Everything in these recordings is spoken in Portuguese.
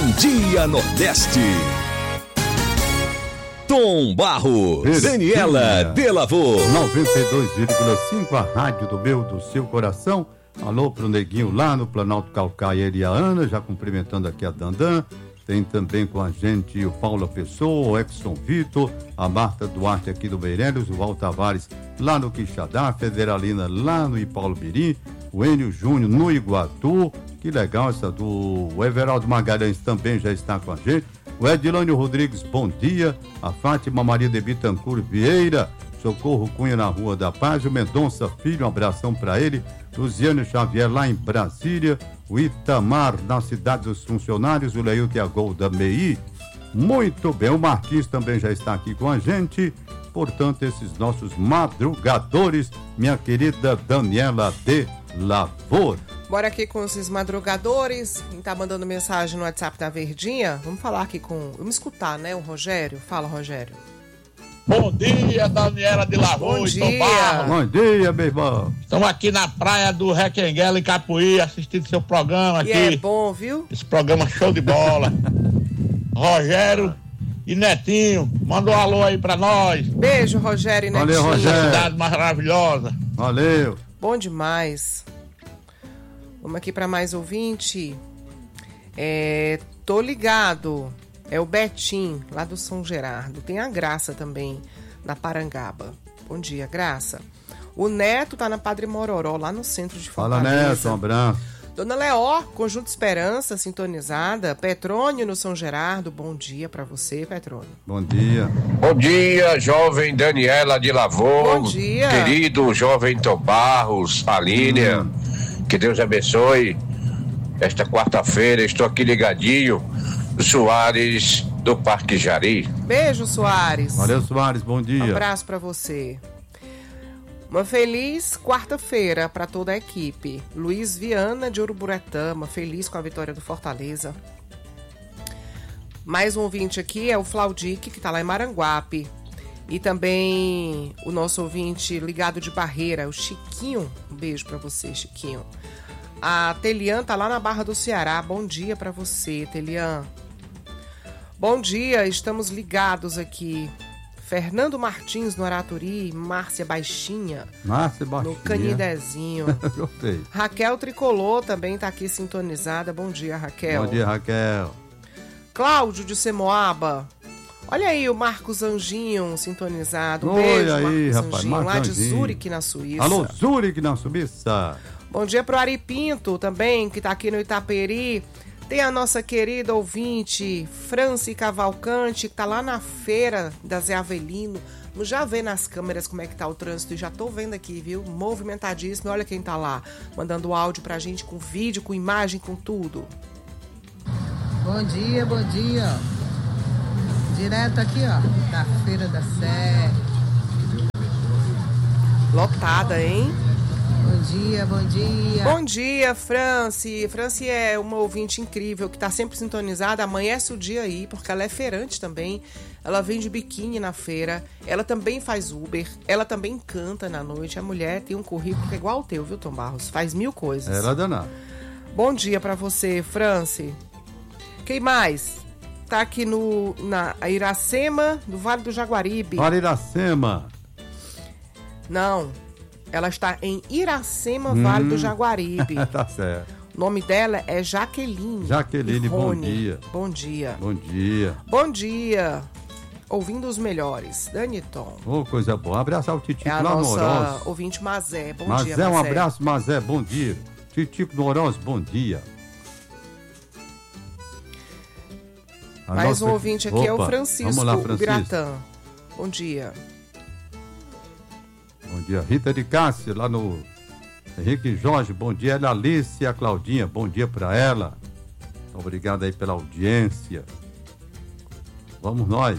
Bom Dia Nordeste. Tom Barros, Daniela Delavô. 92,5, a rádio do seu coração. Alô pro Neguinho lá no Planalto Calcaia, ele e a Ana, já cumprimentando aqui a Dandan. Tem também com a gente o Paula Pessoa, o Edson Vitor, a Marta Duarte aqui do Meireles, o Val Tavares lá no Quixadá, a Federalina lá no Ipaulo Mirim, o Enio Júnior no Iguatu. Que legal essa do Everaldo Magalhães também já está com a gente. O Edilânio Rodrigues, bom dia. A Fátima Maria de Bittencourt Vieira, Socorro Cunha na Rua da Paz. O Mendonça Filho, um abração para ele. Luziano Xavier lá em Brasília. O Itamar na Cidade dos Funcionários. O Leilton e a Golda Mei. Muito bem, o Martins também já está aqui com a gente. Portanto, esses nossos madrugadores, minha querida Daniela Delavô. Bora aqui com esses madrugadores. Quem tá mandando mensagem no WhatsApp da Verdinha, vamos falar aqui com... Vamos escutar, né, o Rogério. Fala, Rogério. Bom dia, Daniela Delavô. Bom dia. Bom dia, meu irmão. Estamos aqui na praia do Requenguela, em Capuí, assistindo seu programa aqui. E é bom, viu? Esse programa show de bola. Rogério e Netinho, manda um alô aí pra nós. Beijo, Rogério e Netinho. Valeu, Rogério. Cidade maravilhosa. Valeu. Bom demais. Vamos aqui para mais ouvinte. Tô ligado. É o Betim, lá do São Gerardo. Tem a Graça também, na Parangaba. Bom dia, Graça. O Neto tá na Padre Mororó, lá no centro de Fortaleza. Fala, Neto, um abraço. Dona Leó, Conjunto Esperança, sintonizada. Petrônio no São Gerardo. Bom dia para você, Petrônio. Bom dia. Bom dia, jovem Daniela Delavô. Bom dia. Querido jovem Tom Barros, Alínia. Que Deus abençoe. Esta quarta-feira estou aqui ligadinho. Soares do Parque Jari. Beijo, Soares. Valeu, Soares, bom dia. Um abraço para você. Uma feliz quarta-feira para toda a equipe. Luiz Viana de Uruburetama, feliz com a vitória do Fortaleza. Mais um ouvinte aqui é o Flaudic, que está lá em Maranguape. E também o nosso ouvinte ligado de Barreira, o Chiquinho. Um beijo para você, Chiquinho. A Telian tá lá na Barra do Ceará. Bom dia para você, Telian. Bom dia, estamos ligados aqui. Fernando Martins no Araturi, Márcia Baixinha. Márcia Baixinha. No Canidezinho. Gostei. Raquel Tricolor também tá aqui sintonizada. Bom dia, Raquel. Bom dia, Raquel. Cláudio de Semoaba. Olha aí o Marcos Anjinho sintonizado. Oi, Beijo, aí, Marcos rapaz, Anjinho, Marcos lá de Anjinho. Zurique, na Suíça. Alô, Zurique na Suíça. Bom dia pro Ari Pinto também, que tá aqui no Itaperi. Tem a nossa querida ouvinte, Franci Cavalcante, que tá lá na feira da Zé Avelino. Já vê nas câmeras como é que tá o trânsito e já tô vendo aqui, viu? Movimentadíssimo. Olha quem tá lá, mandando áudio pra gente com vídeo, com imagem, com tudo. Bom dia, bom dia. Direto aqui, ó, da Feira da Sé. Lotada, hein? Bom dia, bom dia. Bom dia, Franci. Franci é uma ouvinte incrível que tá sempre sintonizada. Amanhece o dia aí, porque ela é feirante também. Ela vende biquíni na feira. Ela também faz Uber. Ela também canta na noite. A mulher tem um currículo que é igual ao teu, viu, Tom Barros? Faz 1000 coisas. Ela danada. Bom dia pra você, Franci. Quem mais? Tá aqui na Iracema, do Vale do Jaguaribe. Para Iracema. Não, ela está em Iracema, Vale do Jaguaribe. Tá certo. O nome dela é Jaqueline. Jaqueline, bom dia. Bom dia. Bom dia. Bom dia. Ouvindo os melhores. Dani Tom. Ô, coisa boa. Um abraço ao Titico É a lá no nossa Oroz. ouvinte Mazé. Bom Mazé, dia, Mazé. um abraço, Mazé, bom dia. Titico no Oroz, bom dia. Mais um ouvinte aqui é o Francisco Vamos lá, Francisco. Gratã. Bom dia. Bom dia. Rita de Cássia, lá no Henrique Jorge, bom dia. Ela, Alice e a Claudinha, bom dia pra ela. Obrigado aí pela audiência. Vamos nós.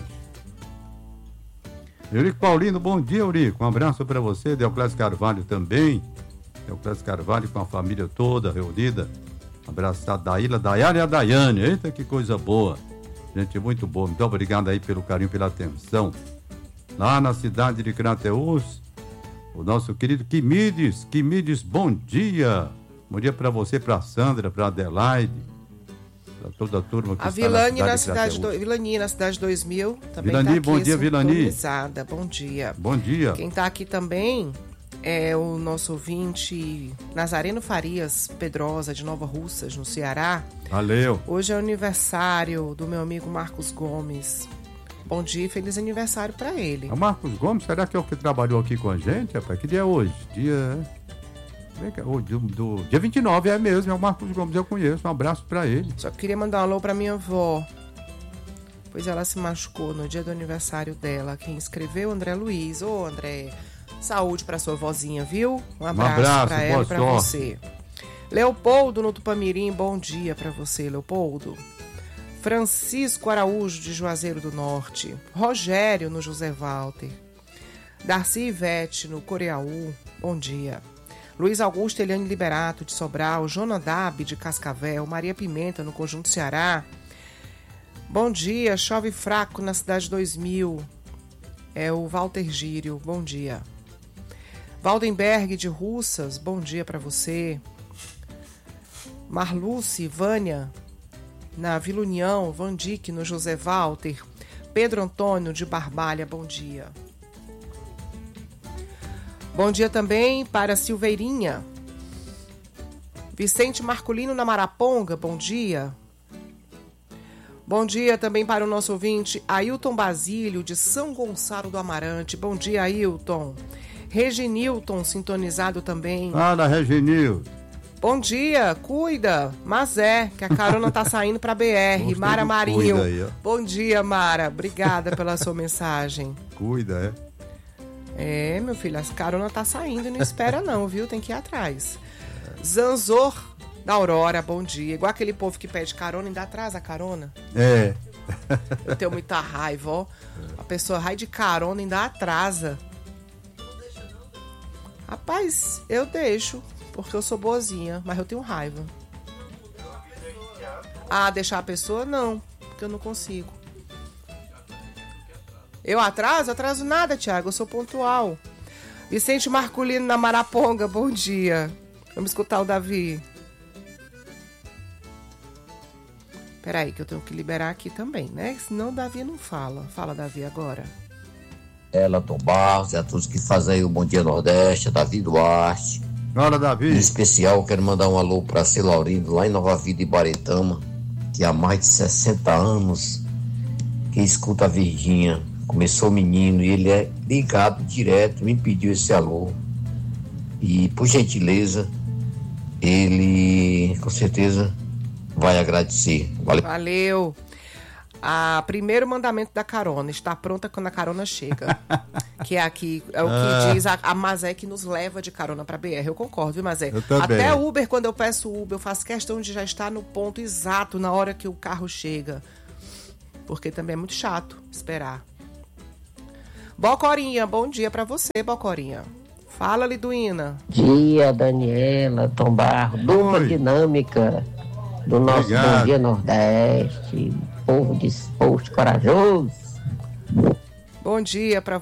Eurico Paulino, bom dia, Eurico. Um abraço pra você. Deoclésio Carvalho também. Deoclésio Carvalho com a família toda reunida. Abraçado da Ilha, Dayara e a Daiane. Eita, que coisa boa. Gente muito boa. Muito obrigado aí pelo carinho, pela atenção. Lá na cidade de Crateús, o nosso querido Quimides. Quimides, bom dia. Bom dia pra você, pra Sandra, pra Adelaide. a toda a turma que A está Vilani na cidade de Vilani na cidade 2000 também Vilani, tá aqui, bom dia, Vilani. sintonizada. Bom dia. Bom dia. Quem está aqui também é o nosso ouvinte Nazareno Farias Pedrosa, de Nova Russas, no Ceará. Valeu. Hoje é o aniversário do meu amigo Marcos Gomes. Bom dia e feliz aniversário para ele. O Marcos Gomes, será que é o que trabalhou aqui com a gente, rapaz? Que dia é hoje? Dia... dia 29 é mesmo, é o Marcos Gomes, eu conheço. Um abraço pra ele. Só queria mandar um alô pra minha avó, pois ela se machucou no dia do aniversário dela. Quem escreveu, André Luiz. Ô, André, saúde pra sua vozinha, viu? Um abraço pra ela e pra sorte. você. Leopoldo no Tupamirim, bom dia pra você, Leopoldo. Francisco Araújo, de Juazeiro do Norte. Rogério, no José Walter. Darcy Ivete, no Coreaú, bom dia. Luiz Augusto Eliane Liberato, de Sobral. Jonadab, de Cascavel. Maria Pimenta, no Conjunto Ceará. Bom dia, chove fraco na cidade 2000. É o Walter Gírio, bom dia. Valdenberg, de Russas, bom dia para você. Marluce, Vânia, na Vila União. Vandique, no José Walter. Pedro Antônio, de Barbalha, bom dia. Bom dia também para Silveirinha. Vicente Marculino, na Maraponga, bom dia. Bom dia também para o nosso ouvinte Ailton Basílio, de São Gonçalo do Amarante. Bom dia, Ailton. Reginilton, sintonizado também. Fala, Reginilton. Bom dia, cuida. Mas que a carona tá saindo para BR. Mara Marinho. Aí, bom dia, Mara. Obrigada pela sua mensagem. Cuida, É, meu filho, as carona tá saindo e não espera não, viu? Tem que ir atrás. Zanzor da Aurora, bom dia. Igual aquele povo que pede carona e ainda atrasa a carona. É. Eu tenho muita raiva, ó. A pessoa vai de carona e ainda atrasa. Rapaz, eu deixo, porque eu sou boazinha, mas eu tenho raiva. Ah, deixar a pessoa? Não, porque eu não consigo. Eu atraso nada, Thiago, eu sou pontual. Vicente Marculino, na Maraponga, bom dia. Vamos escutar o Davi. Peraí, que eu tenho que liberar aqui também, né? Senão o Davi não fala. Fala, Davi, agora. Tom Barros e a todos que fazem aí o Bom Dia Nordeste, a Davi Duarte. Fala, Davi. Em especial, quero mandar um alô para C. Laurindo, lá em Nova Vida, Ibaretama, que há mais de 60 anos que escuta a Virgínia. Começou menino e ele é ligado direto, me pediu esse alô. E, por gentileza, ele com certeza vai agradecer. Valeu. Primeiro mandamento da carona, está pronta quando a carona chega. Que é aqui, é o que diz a Mazé que nos leva de carona para BR. Eu concordo, viu, Mazé? Até Uber, quando eu peço Uber, eu faço questão de já estar no ponto exato na hora que o carro chega. Porque também é muito chato esperar. Bocorinha, bom dia para você, Bocorinha. Fala, Liduína. Dia, Daniela, Tom Barro, dupla dinâmica do nosso Bom Dia Nordeste, povo disposto, corajoso. Bom dia para